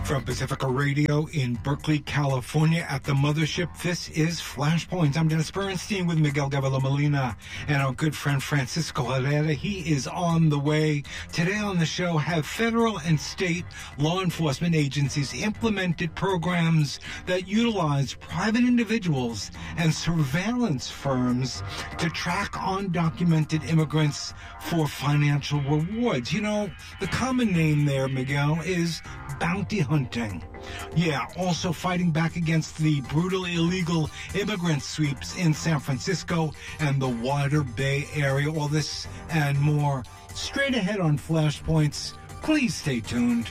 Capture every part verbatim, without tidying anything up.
From Pacifica Radio in Berkeley, California at the mothership, this is Flashpoint. I'm Dennis Bernstein with Miguel Gaviria Molina and our good friend Francisco Herrera. He is on the way. Today on the show, have federal and state law enforcement agencies implemented programs that utilize private individuals and surveillance firms to track undocumented immigrants for financial rewards. You know, the common name there, Miguel, is bounty hunting. Yeah, also fighting back against the brutal illegal immigrant sweeps in San Francisco and the wider Bay Area. All this and more straight ahead on Flashpoints. Please stay tuned.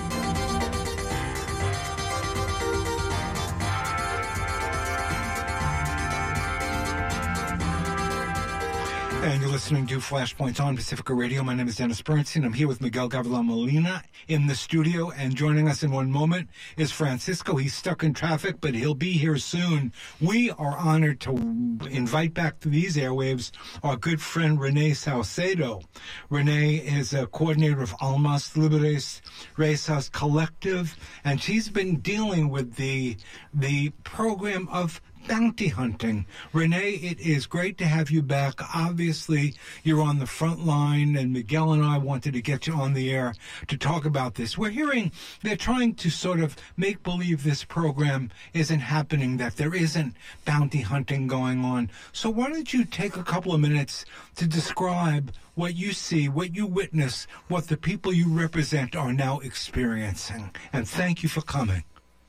And you're listening to Flashpoints on Pacifica Radio. My name is Dennis Bernstein. I'm here with Miguel Gaviria Molina in the studio, and joining us in one moment is Francisco. He's stuck in traffic, but he'll be here soon. We are honored to invite back to these airwaves our good friend Renee Salcedo. Renee is a coordinator of Almas Libres Risas Collective, and she's been dealing with the the program of bounty hunting. Renee, it is great to have you back. Obviously, you're on the front line, and Miguel and I wanted to get you on the air to talk about this. We're hearing they're trying to sort of make believe this program isn't happening, that there isn't bounty hunting going on. So why don't you take a couple of minutes to describe what you see, what you witness, what the people you represent are now experiencing. And thank you for coming.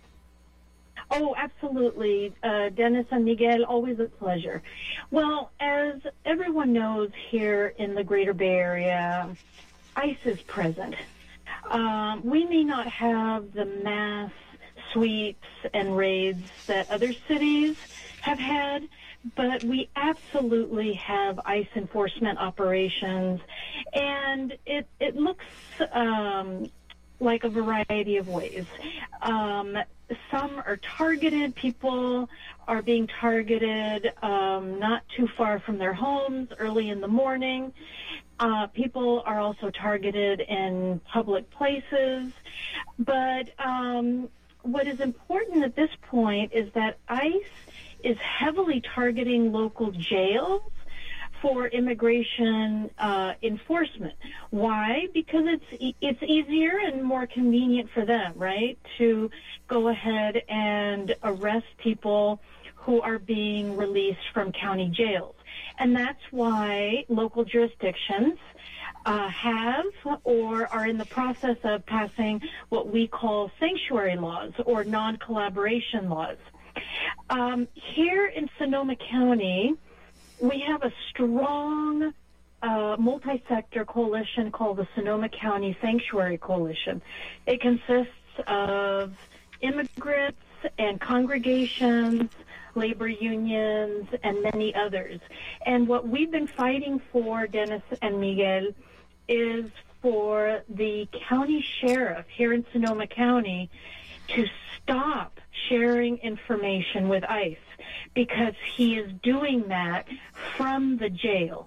Oh, absolutely. Uh, Dennis and Miguel, always a pleasure. Well, as everyone knows here in the Greater Bay Area, ICE is present. Um, we may not have the mass sweeps and raids that other cities have had, but we absolutely have ICE enforcement operations, and it, it looks um, like a variety of ways. Um, some are targeted. People are being targeted um, not too far from their homes early in the morning. Uh, people are also targeted in public places. But um, what is important at this point is that ICE is heavily targeting local jails for immigration uh, enforcement. Why? Because it's e- it's easier and more convenient for them, right, to go ahead and arrest people who are being released from county jails. And that's why local jurisdictions uh, have or are in the process of passing what we call sanctuary laws or non-collaboration laws. Um, here in Sonoma County, we have a strong uh, multi-sector coalition called the Sonoma County Sanctuary Coalition. It consists of immigrants and congregations, labor unions, and many others. And what we've been fighting for, Dennis and Miguel, is for the county sheriff here in Sonoma County to stop sharing information with ICE, because he is doing that from the jail.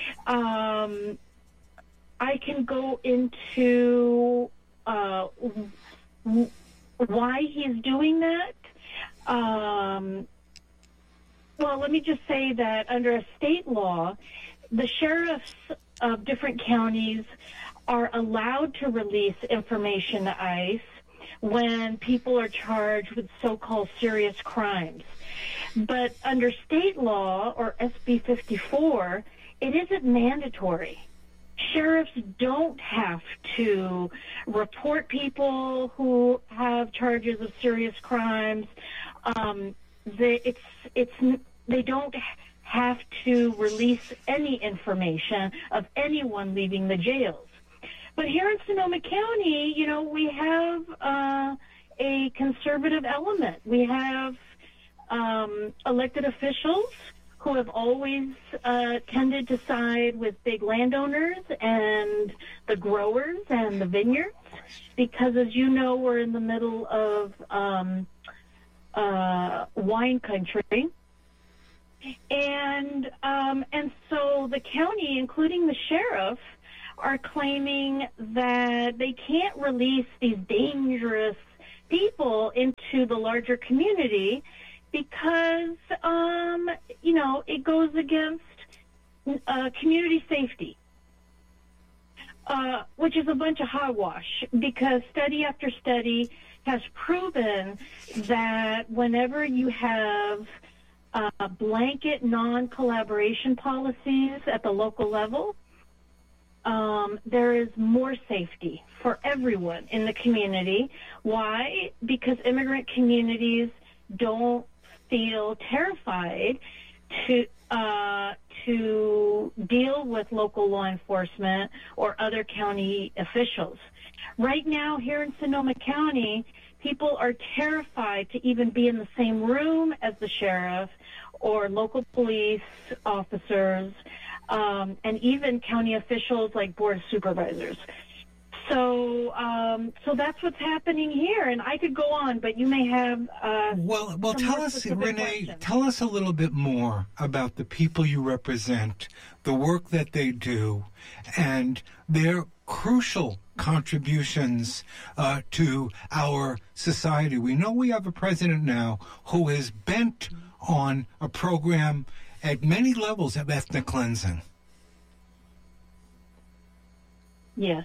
Um, I can go into uh, w- why he's doing that. Um, well, let me just say that under a state law, the sheriffs of different counties are allowed to release information to ICE when people are charged with so-called serious crimes. But under state law, or S B fifty-four, it isn't mandatory. Sheriffs don't have to report people who have charges of serious crimes. Um, they, it's, it's, they don't have to release any information of anyone leaving the jails. But here in Sonoma County, you know, we have uh, a conservative element. We have um, elected officials who have always uh, tended to side with big landowners and the growers and the vineyards, because, as you know, we're in the middle of um, uh, wine country. And um, and so the county, including the sheriff, are claiming that they can't release these dangerous people into the larger community because, um, you know, it goes against uh, community safety, uh, which is a bunch of hogwash, because study after study has proven that whenever you have uh, blanket non-collaboration policies at the local level, um, there is more safety for everyone in the community. Why? Because immigrant communities don't feel terrified to uh, to deal with local law enforcement or other county officials. Right now, here in Sonoma County, people are terrified to even be in the same room as the sheriff or local police officers, um, and even county officials like board of supervisors. So, um, so that's what's happening here, and I could go on, but you may have. Uh, well, well, tell us, Renee. Questions. Tell us a little bit more about the people you represent, the work that they do, and their crucial contributions uh, to our society. We know we have a president now who is bent on a program at many levels of ethnic cleansing. Yes.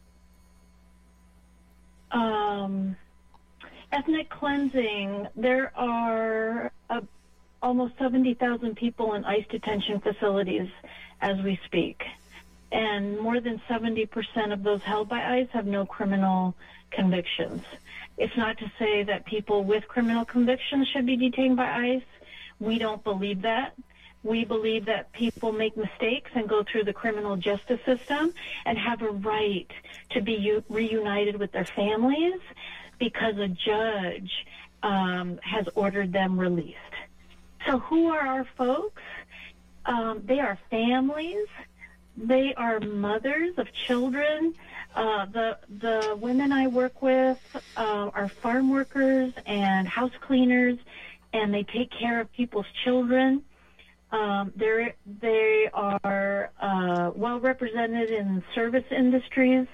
Um, ethnic cleansing, there are uh, almost seventy thousand people in ICE detention facilities as we speak. And more than seventy percent of those held by ICE have no criminal convictions. It's not to say that people with criminal convictions should be detained by ICE. We don't believe that. We believe that people make mistakes and go through the criminal justice system and have a right to be u- reunited with their families because a judge um, has ordered them released. So who are our folks? Um, they are families. They are mothers of children. Uh, the the women I work with uh, are farm workers and house cleaners, and they take care of people's children. Um, they they are uh, well represented in service industries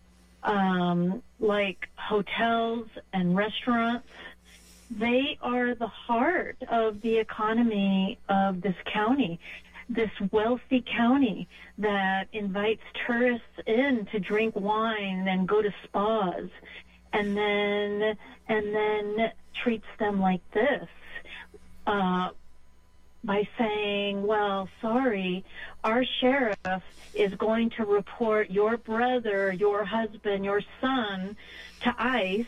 um, like hotels and restaurants. They are the heart of the economy of this county, this wealthy county that invites tourists in to drink wine and go to spas, and then and then treats them like this. Uh, by saying, well, sorry, our sheriff is going to report your brother, your husband, your son to ICE,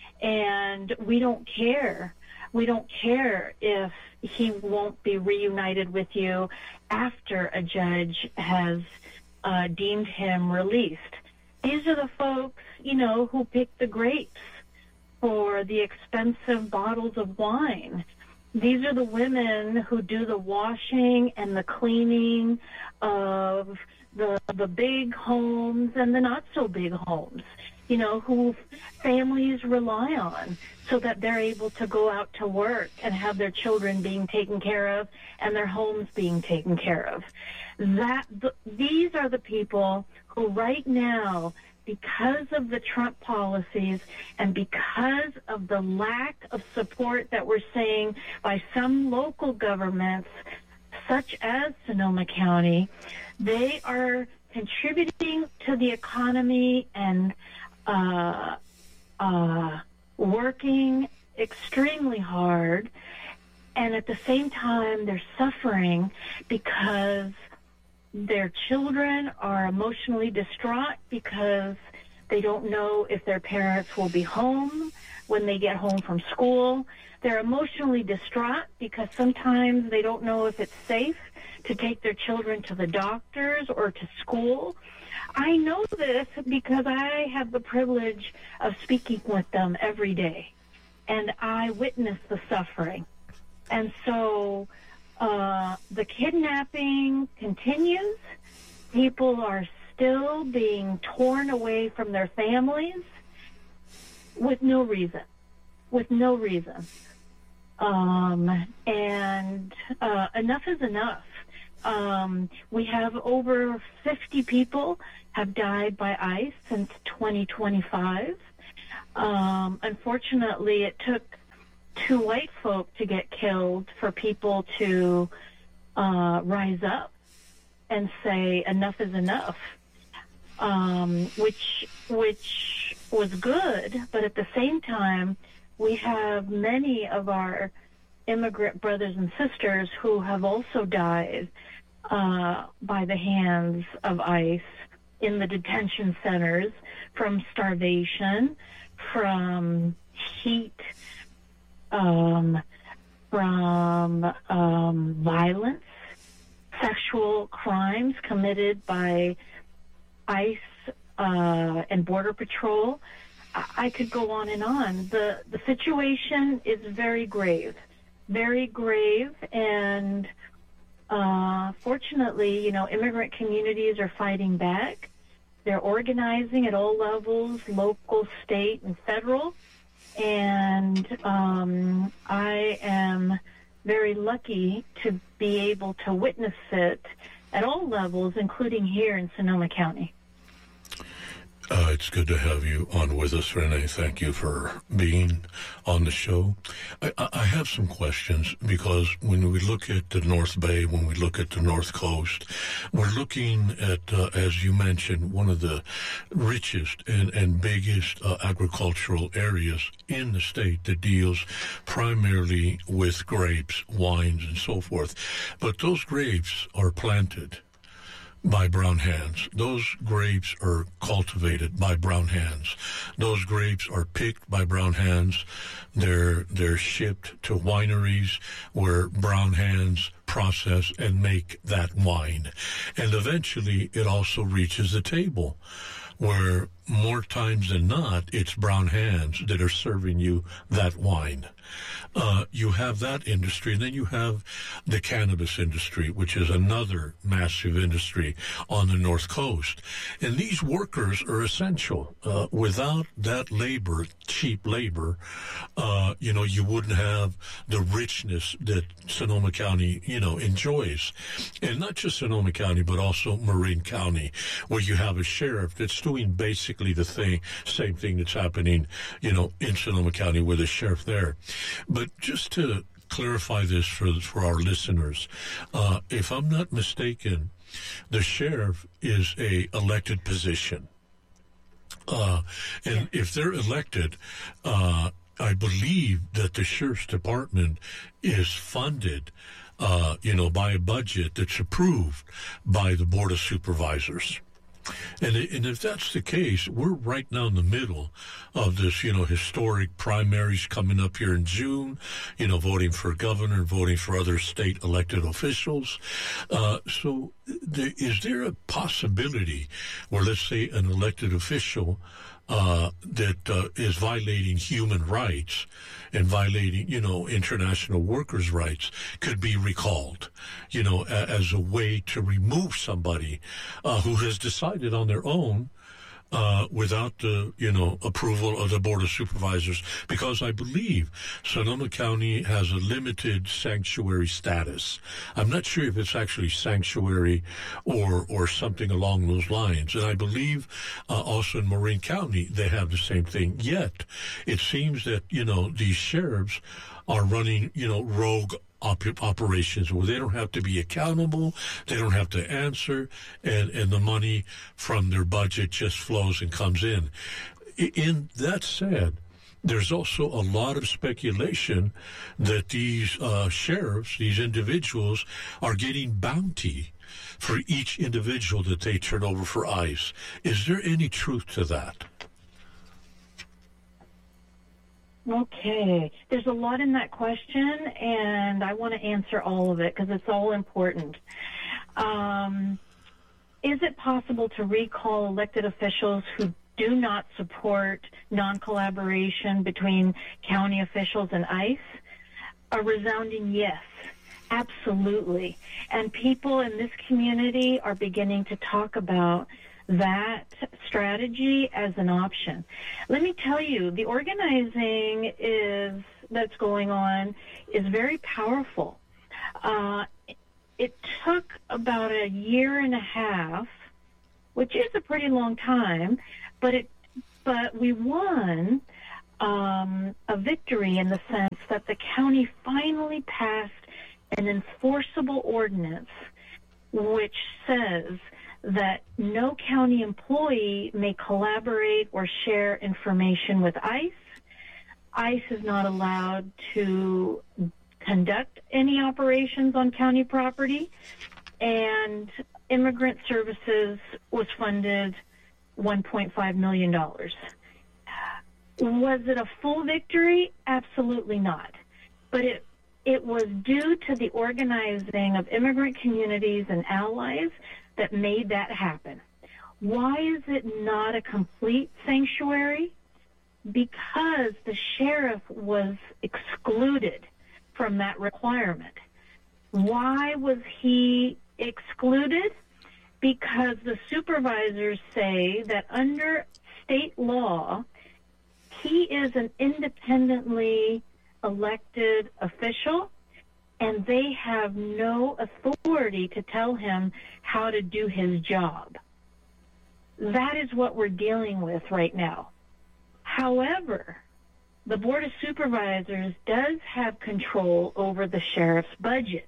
and we don't care. We don't care if he won't be reunited with you after a judge has uh, deemed him released. These are the folks, you know, who pick the grapes for the expensive bottles of wine. These are the women who do the washing and the cleaning of the the big homes and the not so big homes, you know, who families rely on so that they're able to go out to work and have their children being taken care of and their homes being taken care of. That the, these are the people who right now, because of the Trump policies and because of the lack of support that we're seeing by some local governments, such as Sonoma County, they are contributing to the economy and uh, uh, working extremely hard. And at the same time, they're suffering because their children are emotionally distraught because they don't know if their parents will be home when they get home from school. They're emotionally distraught because sometimes they don't know if it's safe to take their children to the doctors or to school. I know this because I have the privilege of speaking with them every day, and I witness the suffering. And so Uh, the kidnapping continues. People are still being torn away from their families with no reason, with no reason. Um, and uh, enough is enough. Um, we have over fifty people have died by ICE since twenty twenty-five. Um, unfortunately, it took two white folk to get killed for people to uh, rise up and say enough is enough, um, which which was good. But at the same time, we have many of our immigrant brothers and sisters who have also died uh, by the hands of ICE in the detention centers from starvation, from heat, um, from um, violence, sexual crimes committed by ICE uh, and Border Patrol. I-, I could go on and on. The the situation is very grave, very grave, and uh, fortunately, you know, immigrant communities are fighting back. They're organizing at all levels, local, state, and federal. And um, I am very lucky to be able to witness it at all levels, including here in Sonoma County. Uh, it's good to have you on with us, Renee. Thank you for being on the show. I, I have some questions because when we look at the North Bay, when we look at the North Coast, we're looking at, uh, as you mentioned, one of the richest and, and biggest uh, agricultural areas in the state that deals primarily with grapes, wines, and so forth. But those grapes are planted by brown hands. Those grapes are cultivated by brown hands. Those grapes are picked by brown hands. They're they're shipped to wineries where brown hands process and make that wine. And eventually it also reaches the table where more times than not, it's brown hands that are serving you that wine. Uh, you have that industry, and then you have the cannabis industry, which is another massive industry on the North Coast. And these workers are essential. Uh, without that labor, cheap labor, uh, you know, you wouldn't have the richness that Sonoma County, you know, enjoys. And not just Sonoma County, but also Marin County, where you have a sheriff that's doing basically the thing, same thing that's happening, you know, in Sonoma County with a sheriff there. But just to clarify this for for our listeners, uh, if I'm not mistaken, the sheriff is a elected position, uh, and if they're elected, uh, I believe that the sheriff's department is funded, uh, you know, by a budget that's approved by the Board of Supervisors. And, and if that's the case, we're right now in the middle of this, you know, historic primaries coming up here in June, you know, voting for governor, voting for other state elected officials. Uh, so there, is there a possibility where, let's say, an elected official uh, that uh, is violating human rights and violating, you know, international workers' rights could be recalled, you know, a, as a way to remove somebody uh, who has decided on their own uh, without the, you know, approval of the Board of Supervisors? Because I believe Sonoma County has a limited sanctuary status. I'm not sure if it's actually sanctuary or or something along those lines. And I believe uh, also in Marin County they have the same thing. Yet it seems that, you know, these sheriffs are running, you know, rogue Op- operations where they don't have to be accountable, they don't have to answer, and, and the money from their budget just flows and comes in. In that said, there's also a lot of speculation that these uh, sheriffs, these individuals, are getting bounty for each individual that they turn over for ICE. Is there any truth to that? Okay. There's a lot in that question, and I want to answer all of it because it's all important. Um, is it possible to recall elected officials who do not support non-collaboration between county officials and ICE? A resounding yes. Absolutely. And people in this community are beginning to talk about that strategy as an option. Let me tell you, the organizing is that's going on is very powerful. Uh, it took about a year and a half, which is a pretty long time, but it but we won um, a victory in the sense that the county finally passed an enforceable ordinance which says that no county employee may collaborate or share information with ICE. ICE is not allowed to conduct any operations on county property, and Immigrant Services was funded one point five million dollars. Was it a full victory? Absolutely not. But it it was due to the organizing of immigrant communities and allies that made that happen. Why is it not a complete sanctuary? Because the sheriff was excluded from that requirement. Why was he excluded? Because the supervisors say that under state law, he is an independently elected official, and they have no authority to tell him how to do his job. That is what we're dealing with right now. However, the Board of Supervisors does have control over the sheriff's budget.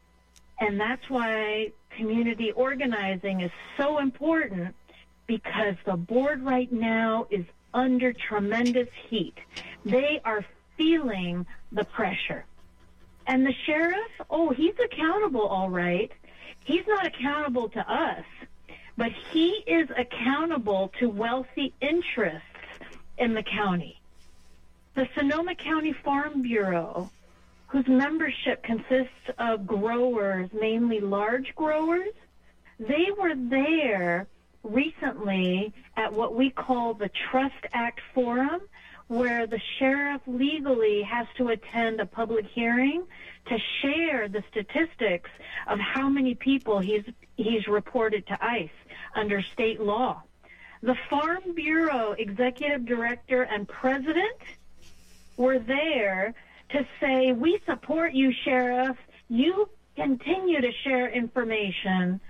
And that's why community organizing is so important, because the board right now is under tremendous heat. They are feeling the pressure. And the sheriff, oh, he's accountable, all right. He's not accountable to us, but he is accountable to wealthy interests in the county. The Sonoma County Farm Bureau, whose membership consists of growers, mainly large growers, they were there recently at what we call the Trust Act Forum, where the sheriff legally has to attend a public hearing to share the statistics of how many people he's he's reported to ICE under state law. The Farm Bureau executive director and president were there to say, we support you, sheriff. You continue to share information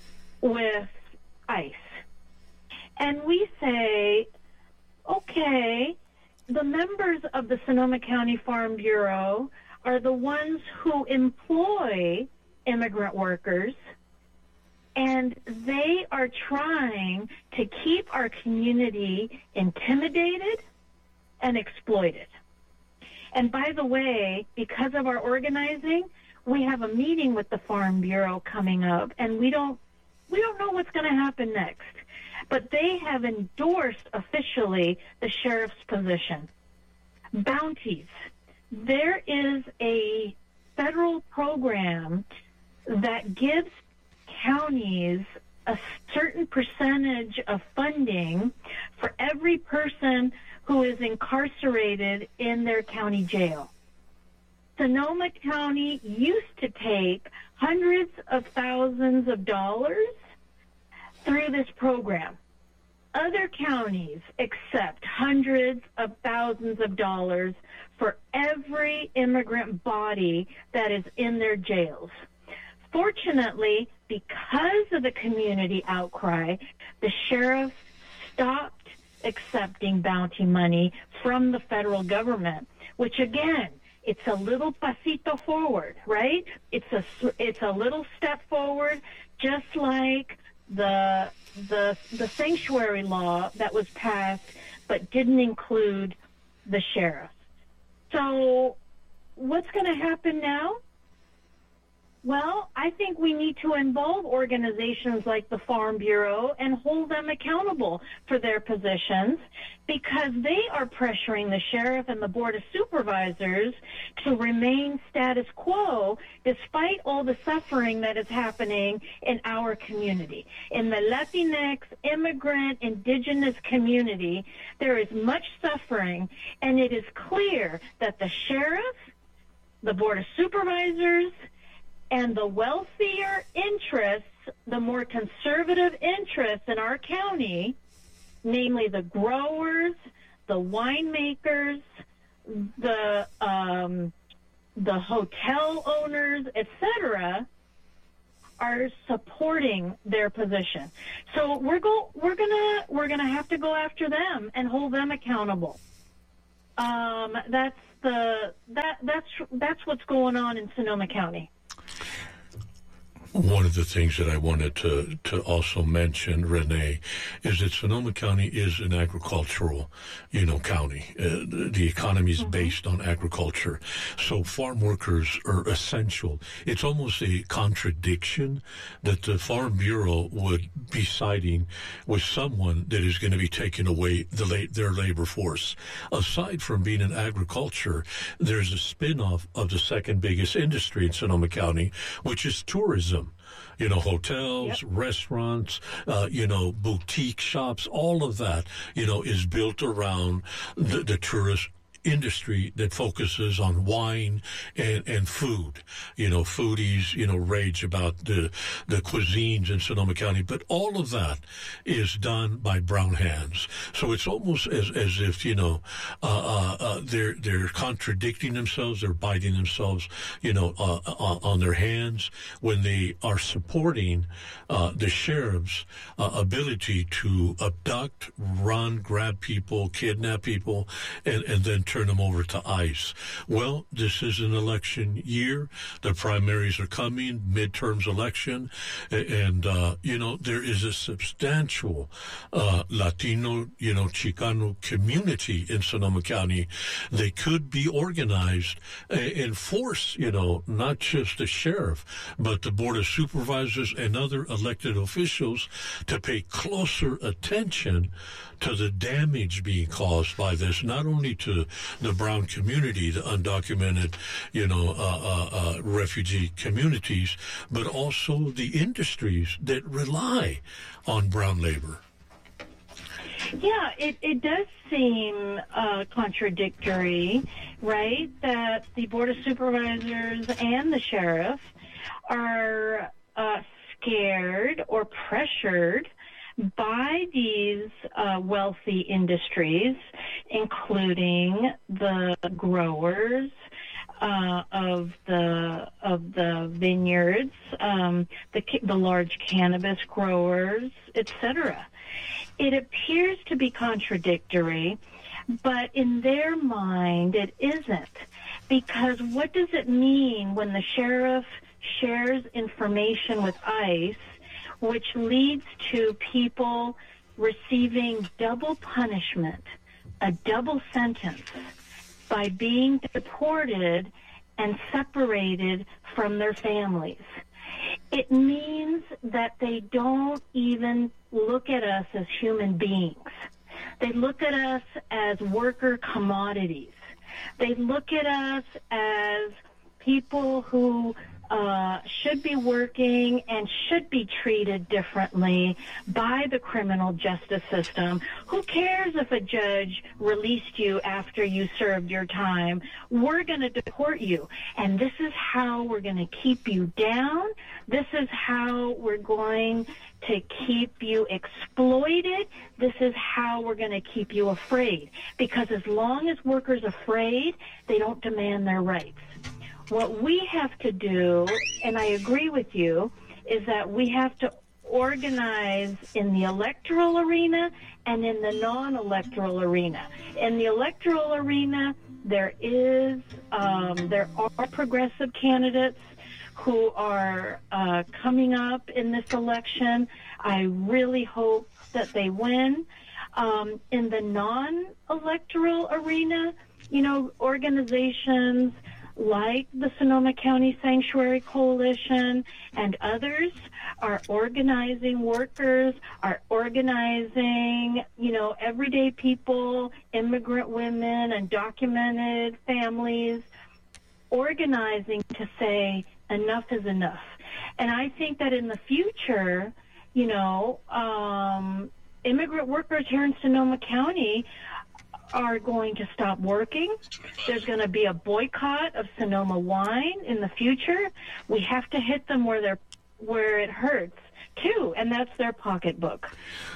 with ICE. And we say, okay, the members of the Sonoma County Farm Bureau are the ones who employ immigrant workers, and they are trying to keep our community intimidated and exploited. And by the way, because of our organizing, we have a meeting with the Farm Bureau coming up, and we don't we don't know what's going to happen next. But they have endorsed officially the sheriff's position. Bounties. There is a federal program that gives counties a certain percentage of funding for every person who is incarcerated in their county jail. Sonoma County used to take hundreds of thousands of dollars through this program. Other counties accept hundreds of thousands of dollars for every immigrant body that is in their jails. Fortunately, because of the community outcry, the sheriff stopped accepting bounty money from the federal government, which again, it's a little pasito forward, right? It's a, it's a little step forward, just like the the the sanctuary law that was passed but didn't include the sheriff. So what's going to happen now? Well, I think we need to involve organizations like the Farm Bureau and hold them accountable for their positions, because they are pressuring the sheriff and the Board of Supervisors to remain status quo despite all the suffering that is happening in our community. In the Latinx, immigrant, indigenous community, there is much suffering, and it is clear that the sheriff, the Board of Supervisors, and the wealthier interests, the more conservative interests in our county, namely the growers, the winemakers, the um, the hotel owners, et cetera, are supporting their position. So we're go we're gonna we're gonna have to go after them and hold them accountable. Um, that's the that that's that's what's going on in Sonoma County. One of the things that I wanted to, to also mention, Renee, is that Sonoma County is an agricultural, you know, county. Uh, the, the economy is mm-hmm. based on agriculture. So farm workers are essential. It's almost a contradiction that the Farm Bureau would be siding with someone that is going to be taking away the la- their labor force. Aside from being in agriculture, there's a spin-off of the second biggest industry in Sonoma County, which is tourism. You know, hotels, yep. restaurants, uh, you know, boutique shops, all of that, you know, is built around the, the tourist industry that focuses on wine and, and food. You know, foodies, you know, rage about the the cuisines in Sonoma County, but all of that is done by brown hands. So it's almost as as if, you know, uh, uh, uh, they're they're contradicting themselves, they're biting themselves, you know, uh, uh, on their hands when they are supporting uh, the sheriff's uh, ability to abduct, run, grab people, kidnap people, and, and then turn them over to ICE. Well, this is an election year. The primaries are coming, midterms election, and, uh, you know, there is a substantial uh, Latino, you know, Chicano community in Sonoma County. They could be organized and force, you know, not just the sheriff, but the Board of Supervisors and other elected officials to pay closer attention to the damage being caused by this, not only to the brown community, the undocumented, you know, uh, uh, uh, refugee communities, but also the industries that rely on brown labor. Yeah, it, it does seem uh, contradictory, right, that the Board of Supervisors and the sheriff are uh, scared or pressured by these uh, wealthy industries, including the growers uh, of the of the vineyards, um, the the large cannabis growers, et cetera. It appears to be contradictory, but in their mind, it isn't. Because what does it mean when the sheriff shares information with ICE, which leads to people receiving double punishment, a double sentence, by being deported and separated from their families? It means that they don't even look at us as human beings. They look at us as worker commodities. They look at us as people who uh, should be working and should be treated differently by the criminal justice system. Who cares if a judge released you after you served your time? We're going to deport you, and this is how we're going to keep you down. This is how we're going to keep you exploited. This is how we're going to keep you afraid. Because as long as workers are afraid, they don't demand their rights. What we have to do, and I agree with you, is that we have to organize in the electoral arena and in the non-electoral arena. In the electoral arena, there is, um, there are progressive candidates who are uh, coming up in this election. I really hope that they win. Um, in the non-electoral arena, you know, organizations like the Sonoma County Sanctuary Coalition and others are organizing workers, are organizing, you know, everyday people, immigrant women, and documented families, organizing to say enough is enough. And I think that in the future, you know, um, immigrant workers here in Sonoma County are going to stop working. There's going to be a boycott of Sonoma wine in the future. We have to hit them where they're where it hurts too, and that's their pocketbook.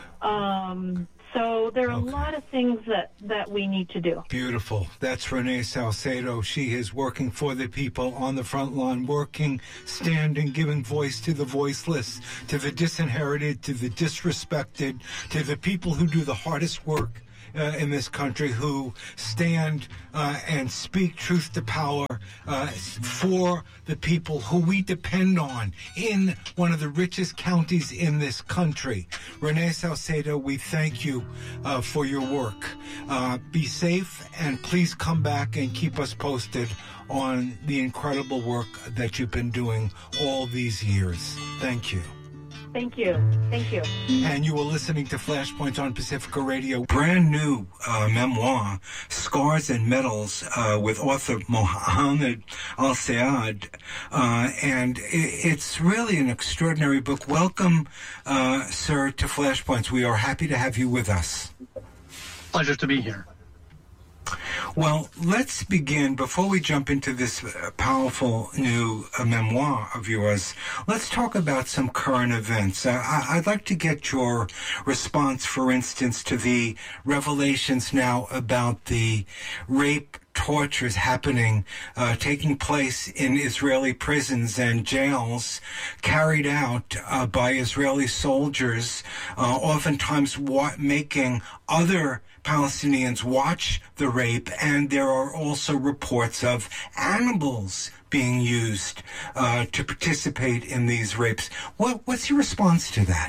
Um, so there are okay. a lot of things that, that we need to do. Beautiful. That's Renee Salcedo. She is working for the people on the front line, working, standing, giving voice to the voiceless, to the disinherited, to the disrespected, to the people who do the hardest work uh, in this country who stand uh, and speak truth to power uh, for the people who we depend on in one of the richest counties in this country. Renee Salcedo, we thank you uh, for your work. Uh, be safe, and please come back and keep us posted on the incredible work that you've been doing all these years. Thank you. Thank you. Thank you. And you were listening to Flashpoint on Pacifica Radio. Brand new uh, memoir, Scars and Medals, uh, with author Mohammed Al-Sayed. Uh, and it's really an extraordinary book. Welcome, uh, sir, to Flashpoints. We are happy to have you with us. Pleasure to be here. Well, let's begin. Before we jump into this powerful new uh, memoir of yours, let's talk about some current events. Uh, I- I'd like to get your response, for instance, to the revelations now about the rape tortures happening, uh, taking place in Israeli prisons and jails, carried out uh, by Israeli soldiers, uh, oftentimes wa- making other Palestinians watch the rape, and there are also reports of animals being used uh, to participate in these rapes. What, what's your response to that?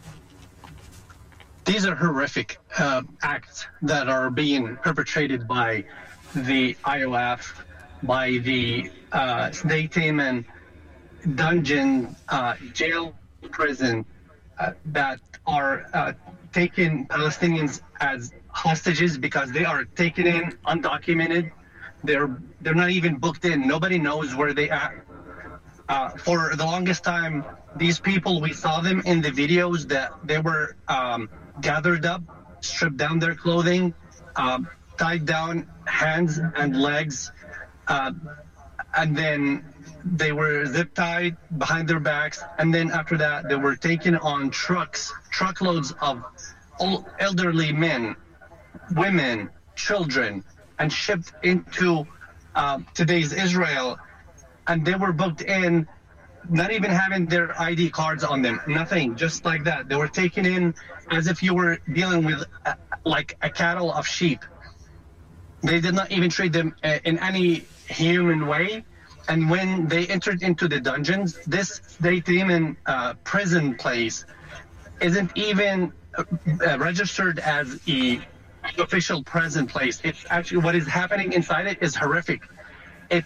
These are horrific uh, acts that are being perpetrated by the I O F, by the uh, state team and dungeon, uh, jail, prison uh, that are uh, taking Palestinians as hostages because they are taken in undocumented. They're they're not even booked in. Nobody knows where they are. Uh, for the longest time, these people, we saw them in the videos that they were um, gathered up, stripped down their clothing, um, tied down hands and legs, uh, and then they were zip tied behind their backs. And then after that, they were taken on trucks, truckloads of old, elderly men, women, children, and shipped into uh, today's Israel. And they were booked in, not even having their I D cards on them, nothing, just like that. They were taken in as if you were dealing with uh, like a cattle of sheep. They did not even treat them uh, in any human way. And when they entered into the dungeons, this state demon uh, prison place isn't even uh, uh, registered as a official prison place. It's actually, what is happening inside it is horrific. It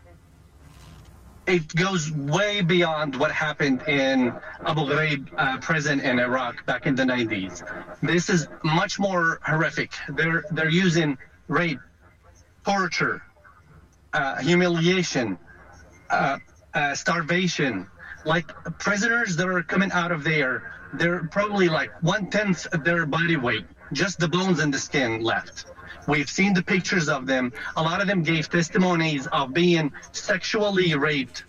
it goes way beyond what happened in Abu Ghraib uh, prison in Iraq back in the nineties. This is much more horrific. They're they're using rape, torture, uh, humiliation, uh, uh, starvation. Like prisoners that are coming out of there, they're probably like one-tenth of their body weight, just the bones and the skin left. We've seen the pictures of them. A lot of them gave testimonies of being sexually raped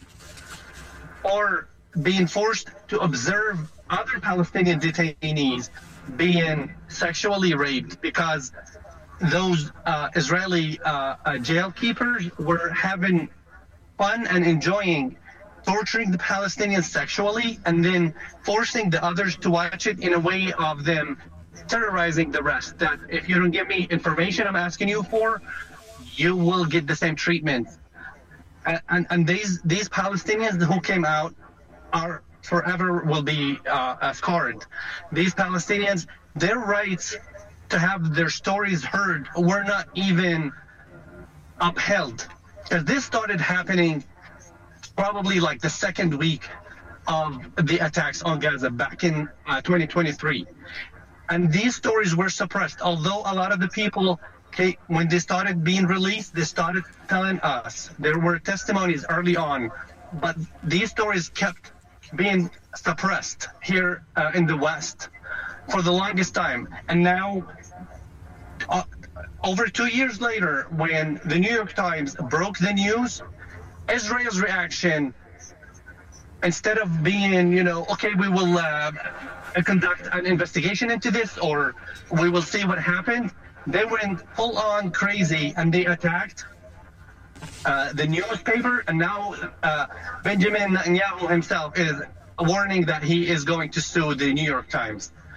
or being forced to observe other Palestinian detainees being sexually raped because those uh, Israeli uh, uh, jail keepers were having fun and enjoying torturing the Palestinians sexually and then forcing the others to watch it in a way of them terrorizing the rest, that if you don't give me information I'm asking you for, you will get the same treatment. And, and, and these these Palestinians who came out are forever will be uh, scarred. These Palestinians, their rights to have their stories heard were not even upheld. Because this started happening probably like the second week of the attacks on Gaza back in uh, twenty twenty-three. And these stories were suppressed. Although a lot of the people, okay, when they started being released, they started telling us. There were testimonies early on, but these stories kept being suppressed here uh, in the West for the longest time. And now, uh, over two years later, when the New York Times broke the news, Israel's reaction, instead of being, you know, okay, we will uh, conduct an investigation into this or we will see what happened, they went full on crazy and they attacked uh, the newspaper. And now uh, Benjamin Netanyahu himself is warning that he is going to sue the New York Times.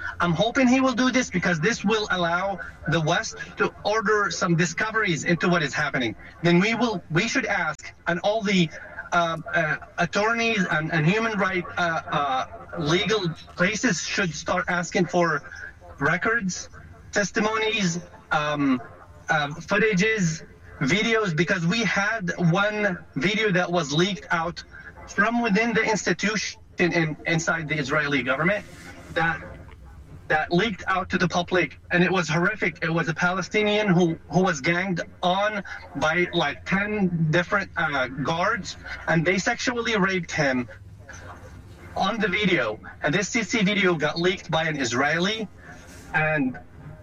I'm hoping he will do this because this will allow the West to order some discoveries into what is happening. Then we will, we should ask, and all the uh, uh, attorneys and, and human rights uh, uh, legal places should start asking for records, testimonies, um, uh, footages, videos, because we had one video that was leaked out from within the institution in, inside the Israeli government that that leaked out to the public, and it was horrific. It was a Palestinian who, who was ganged on by like ten different uh, guards, and they sexually raped him on the video. And this C C video got leaked by an Israeli, and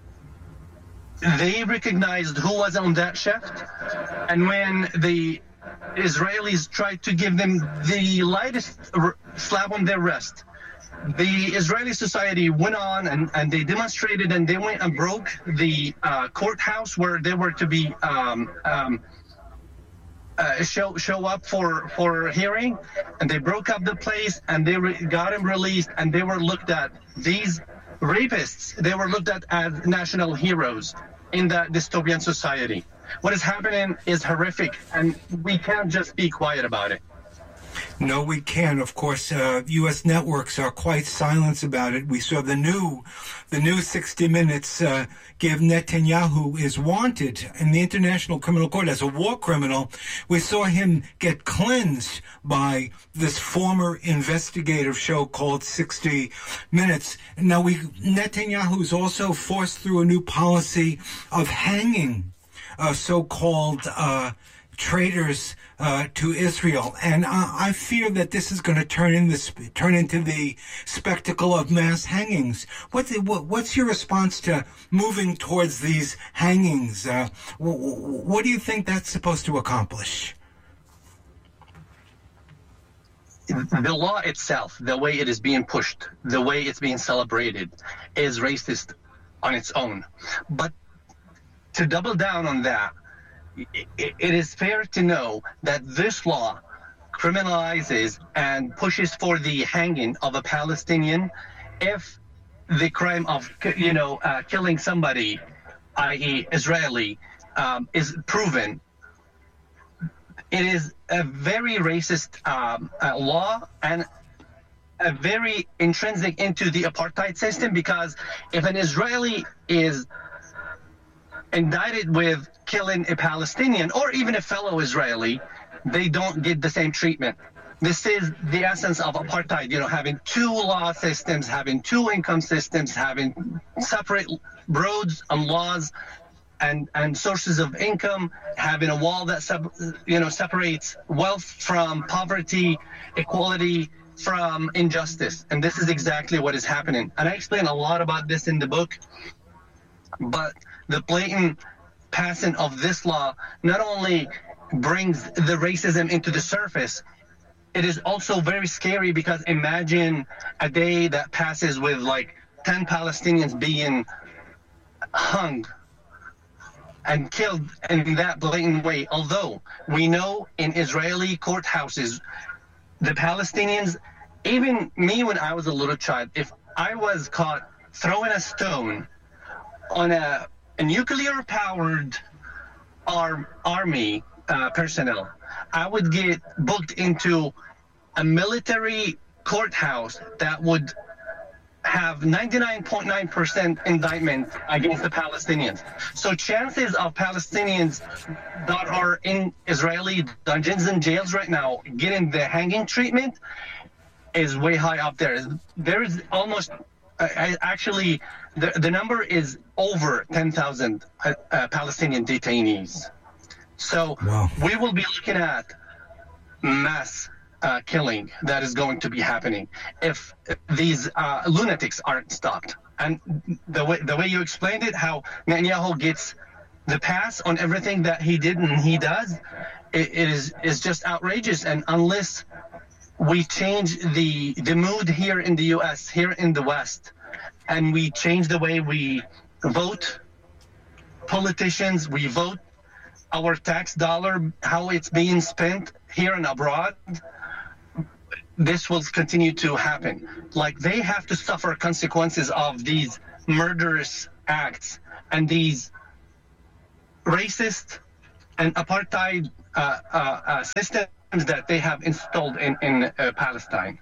they recognized who was on that shift. And when the Israelis tried to give them the lightest r- slap on their wrist, the Israeli society went on and, and they demonstrated, and they went and broke the uh, courthouse where they were to be um, um, uh, show show up for for hearing, and they broke up the place, and they re- got him released, and they were looked at, these rapists, they were looked at as national heroes in that dystopian society. What is happening is horrific, and we can't just be quiet about it. No, we can. Of course, uh, U S networks are quite silent about it. We saw the new, the new sixty minutes uh, give Netanyahu is wanted in the International Criminal Court as a war criminal. We saw him get cleansed by this former investigative show called sixty minutes. Now, we Netanyahu's also forced through a new policy of hanging uh, so-called uh, traitors uh, to Israel, and uh, I fear that this is going to turn in this turn into the spectacle of mass hangings. What, the, what what's your response to moving towards these hangings? Uh, w- w- what do you think that's supposed to accomplish? The law itself, the way it is being pushed, the way it's being celebrated, is racist on its own. But to double down on that, it is fair to know that this law criminalizes and pushes for the hanging of a Palestinian if the crime of, you know, uh, killing somebody, that is. Israeli, um, is proven. It is a very racist um, uh, law, and a very intrinsic into the apartheid system, because if an Israeli is indicted with killing a Palestinian or even a fellow Israeli, they don't get the same treatment. This is the essence of apartheid, you know, having two law systems, having two income systems, having separate roads and laws and, and sources of income, having a wall that, sub, you know, separates wealth from poverty, equality from injustice. And this is exactly what is happening. And I explain a lot about this in the book, but the blatant passing of this law not only brings the racism into the surface, it is also very scary, because imagine a day that passes with like ten Palestinians being hung and killed in that blatant way. Although we know in Israeli courthouses, the Palestinians, even me when I was a little child, if I was caught throwing a stone on a A nuclear-powered arm, army uh, personnel, I would get booked into a military courthouse that would have ninety-nine point nine percent indictment against the Palestinians. So chances of Palestinians that are in Israeli dungeons and jails right now getting the hanging treatment is way high up there. There is almost, I, actually, the, the number is over ten thousand uh, uh, Palestinian detainees. So wow. We will be looking at mass uh, killing that is going to be happening if these uh, lunatics aren't stopped. And the way the way you explained it, how Netanyahu gets the pass on everything that he did and he does, it, it is is just outrageous. And unless we change the the mood here in the U S, here in the West, and we change the way we vote politicians, we vote our tax dollar, how it's being spent here and abroad, this will continue to happen. Like, they have to suffer consequences of these murderous acts and these racist and apartheid uh, uh, uh, systems that they have installed in, in uh, Palestine.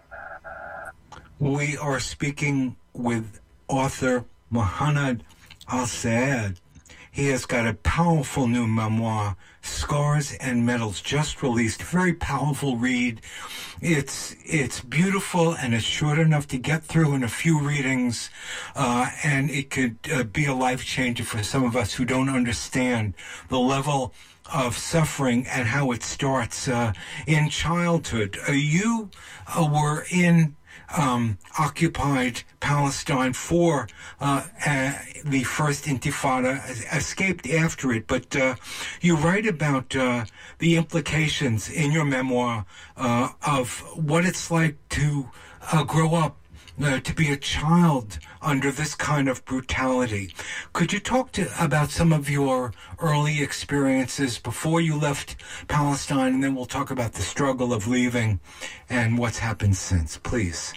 We are speaking with author Mohanad Al-Sayed. He has got a powerful new memoir, Scars and Medals, just released. Very powerful read. It's it's beautiful, and it's short enough to get through in a few readings, uh, and it could uh, be a life changer for some of us who don't understand the level of suffering and how it starts uh, in childhood. Uh, you uh, were in Um, occupied Palestine for uh, uh, the first Intifada, escaped after it, but uh, you write about uh, the implications in your memoir uh, of what it's like to uh, grow up, uh, to be a child under this kind of brutality. Could you talk to about some of your early experiences before you left Palestine, and then we'll talk about the struggle of leaving and what's happened since, please?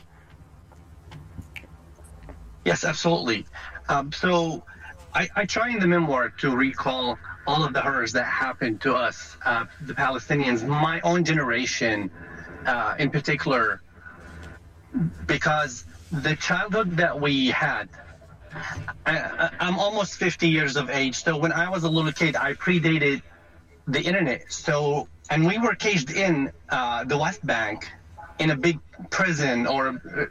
Yes, absolutely. Um, so I, I try in the memoir to recall all of the horrors that happened to us, uh, the Palestinians, my own generation uh, in particular, because the childhood that we had, I, I'm almost fifty years of age. So when I was a little kid, I predated the internet. So, and we were caged in uh, the West Bank in a big prison, or uh,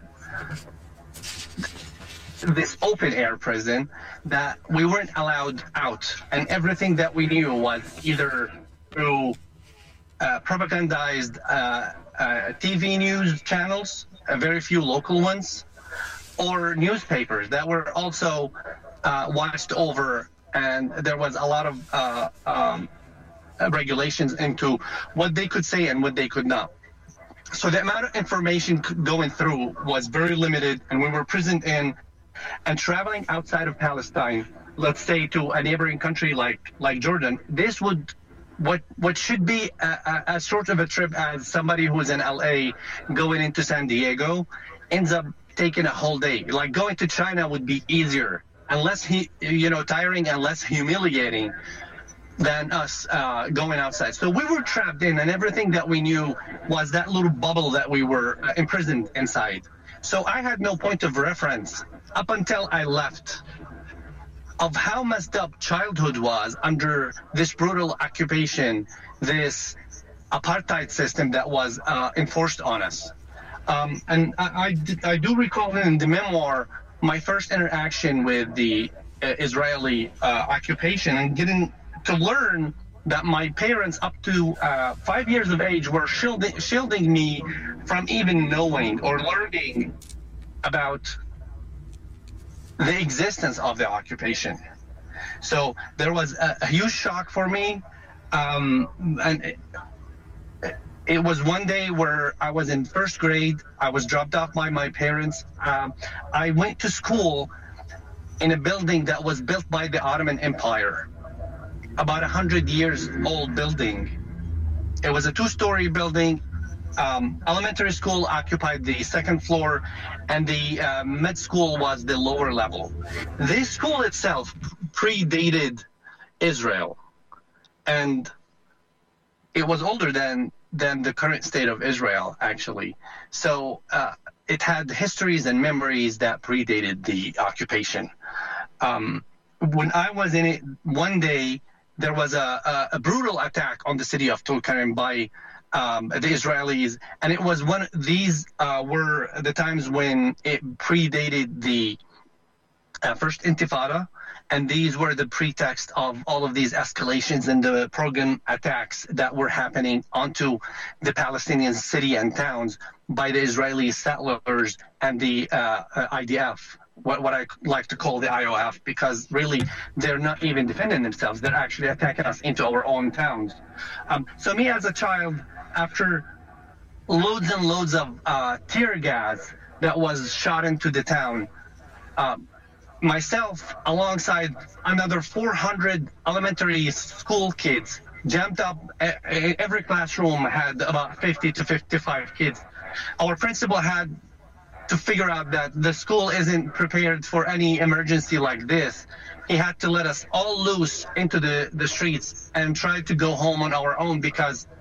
this open air prison, that we weren't allowed out. And everything that we knew was either through uh, propagandized uh, uh, T V news channels, uh, very few local ones, or newspapers that were also uh, watched over, and there was a lot of uh, um, regulations into what they could say and what they could not. So the amount of information going through was very limited, and we were prisoned in, and traveling outside of Palestine, let's say to a neighboring country like like Jordan, this would what what should be a, a, a sort of a trip as somebody who's in L A going into San Diego ends up taking a whole day. Like going to China would be easier and less, he, you know, tiring and less humiliating than us uh, going outside. So we were trapped in, and everything that we knew was that little bubble that we were uh, imprisoned inside. So I had no point of reference up until I left of how messed up childhood was under this brutal occupation, this apartheid system that was uh, enforced on us. Um, and I, I, I do recall in the memoir my first interaction with the uh, Israeli uh, occupation, and getting to learn that my parents up to uh, five years of age were shielding, shielding me from even knowing or learning about the existence of the occupation. So there was a, a huge shock for me. Um, and it, it was one day where I was in first grade. I was dropped off by my parents. Um, I went to school in a building that was built by the Ottoman Empire, about a hundred years old building. It was a two-story building. Um, elementary school occupied the second floor, and the uh, med school was the lower level. This school itself predated Israel, and it was older than than the current state of Israel, actually. So uh, it had histories and memories that predated the occupation. Um, when I was in it, one day there was a, a, a brutal attack on the city of Tulkarem by Um, the Israelis, and it was one. These uh, were the times when it predated the uh, first Intifada, and these were the pretext of all of these escalations and the program attacks that were happening onto the Palestinian city and towns by the Israeli settlers and the uh, I D F. What, what I like to call the I O F, because really they're not even defending themselves. They're actually attacking us into our own towns. Um, so me as a child, after loads and loads of uh, tear gas that was shot into the town, uh, myself alongside another four hundred elementary school kids jammed up. Every classroom had about fifty to fifty-five kids our principal had to figure out that the school isn't prepared for any emergency like this. He had to let us all loose into the, the streets and try to go home on our own because